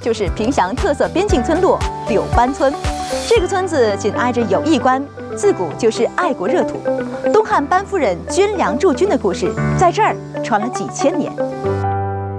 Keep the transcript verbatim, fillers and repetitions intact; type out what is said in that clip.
就是凭祥特色边境村落柳班村。这个村子紧挨着友谊关，自古就是爱国热土。东汉班夫人军粮驻军的故事，在这儿传了几千年。